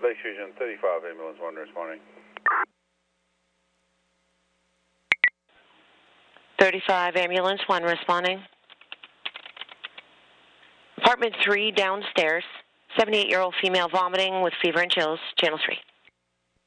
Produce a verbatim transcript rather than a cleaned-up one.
Lake Fusion, thirty-five, ambulance one responding. thirty-five, ambulance one responding. Apartment three downstairs, seventy-eight-year-old female vomiting with fever and chills, channel three.